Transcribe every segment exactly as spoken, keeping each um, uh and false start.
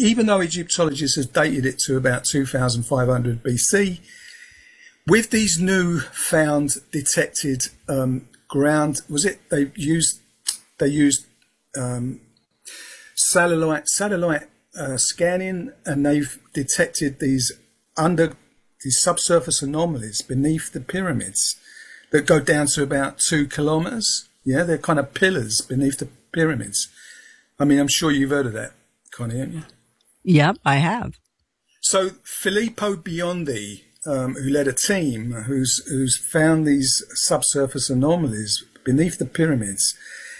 even though Egyptologists have dated it to about two thousand five hundred B C, with these new found detected um, ground, was it they used they used um, satellite satellite uh, scanning, and they've detected these under these subsurface anomalies beneath the pyramids that go down to about two kilometers. Yeah, they're kind of pillars beneath the pyramids. I mean, I'm sure you've heard of that, Connie, haven't you? Yep, I have. So Filippo Biondi, um, who led a team who's who's found these subsurface anomalies beneath the pyramids,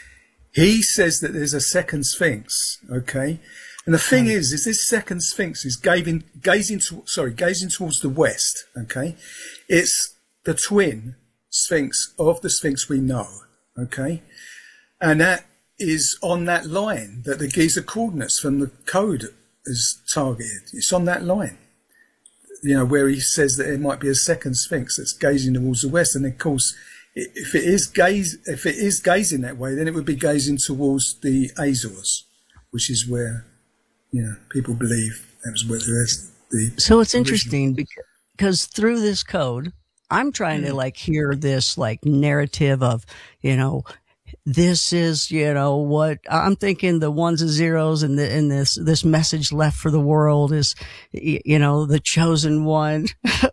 he says that there's a second sphinx. Okay, and the thing okay. is, is this second sphinx is gazing, gazing to, sorry, gazing towards the west. Okay, it's the twin sphinx of the sphinx we know. Okay, and that is on that line that the Giza coordinates from the code is targeted. It's on that line, you know, where he says that it might be a second sphinx that's gazing towards the west. And of course, if it is gaze, if it is gazing that way, then it would be gazing towards the Azores, which is where, you know, people believe that was where the rest, the. So it's original. Interesting because, because through this code, I'm trying mm. to like hear this like narrative of, you know, this is, you know, what I'm thinking the ones and zeros and the, and this, this message left for the world is, you know, the chosen one,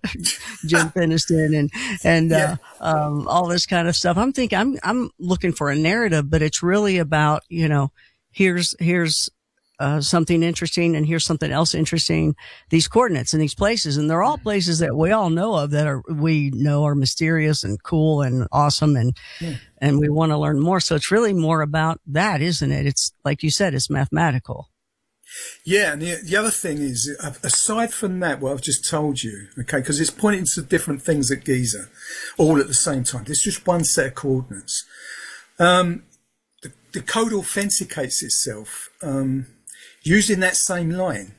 Jim Finiston and, and, yeah. uh, um, all this kind of stuff. I'm thinking, I'm, I'm looking for a narrative, but it's really about, you know, here's, here's, Uh, something interesting, and here's something else interesting. These coordinates and these places, and they're all places that we all know of that are we know are mysterious and cool and awesome, and yeah. and we want to learn more. So it's really more about that, isn't it? It's like you said, it's mathematical. Yeah, and the, the other thing is, aside from that, what I've just told you, okay, because it's pointing to different things at Giza, all at the same time. There's just one set of coordinates. Um, the, the code authenticates itself. Um, using that same line.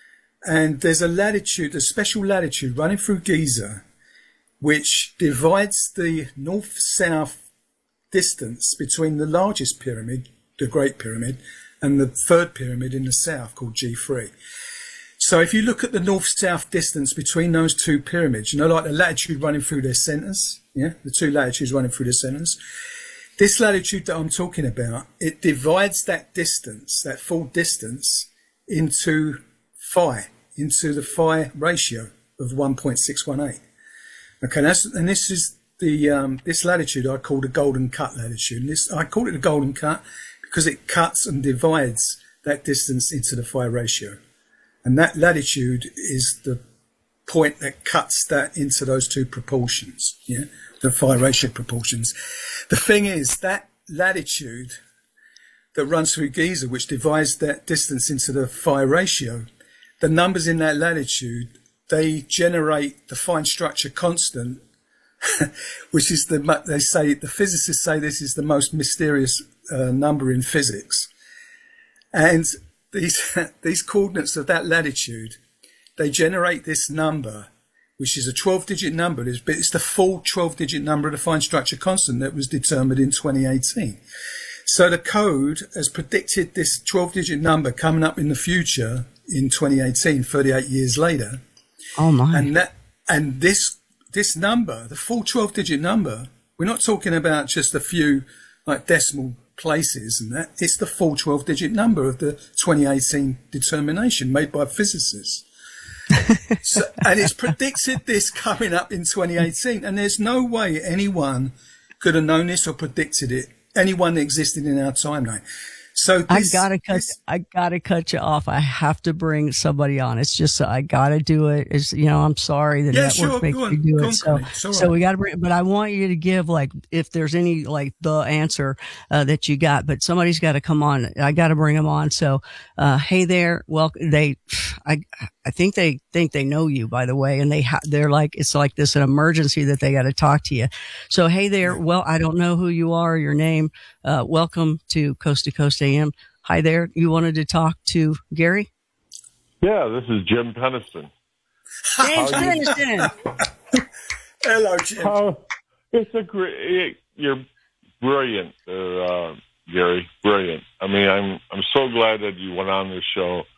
And there's a latitude, a special latitude running through Giza, which divides the north-south distance between the largest pyramid, the Great Pyramid, and the third pyramid in the south called G three. So if you look at the north-south distance between those two pyramids, you know, like the latitude running through their centers, yeah, the two latitudes running through their centers, this latitude that I'm talking about, it divides that distance, that full distance, into phi, into the phi ratio of one point six one eight. Okay, that's, and this is the um, this latitude I call the golden cut latitude. And this I call it the golden cut because it cuts and divides that distance into the phi ratio, and that latitude is the point that cuts that into those two proportions. Yeah. The phi ratio proportions. The thing is that latitude that runs through Giza, which divides that distance into the phi ratio, the numbers in that latitude, they generate the fine structure constant, which is the, they say, the physicists say this is the most mysterious uh, number in physics. And these, these coordinates of that latitude, they generate this number, which is a twelve-digit number, but it's the full twelve-digit number of the fine structure constant that was determined in twenty eighteen. So the code has predicted this twelve-digit number coming up in the future in twenty eighteen, thirty-eight years later. Oh, my. And that, and this, this number, the full twelve-digit number, we're not talking about just a few like decimal places and that. It's the full twelve-digit number of the twenty eighteen determination made by physicists. So, and it's predicted this coming up in twenty eighteen, and there's no way anyone could have known this or predicted it. Anyone that existed in our timeline. So this, I gotta cut. This, I gotta cut you off. I have to bring somebody on. It's just I gotta do it. It's you know I'm sorry the yeah, network sure, makes on, me do it. on, so so so we gotta bring. But I want you to give like if there's any like the answer uh, that you got. But somebody's got to come on. I got to bring them on. So uh, hey there. Well, they I I think they think they know you by the way, and they ha- they're like it's like this an emergency that they got to talk to you. So hey there. Well, I don't know who you are, your name. Uh, welcome to Coast to Coast A M. Hi there. You wanted to talk to Gary? Yeah, this is Jim Peniston. James Peniston. Hello, Jim. How, it's a great. You're brilliant, uh, Gary. Brilliant. I mean, I'm I'm so glad that you went on this show.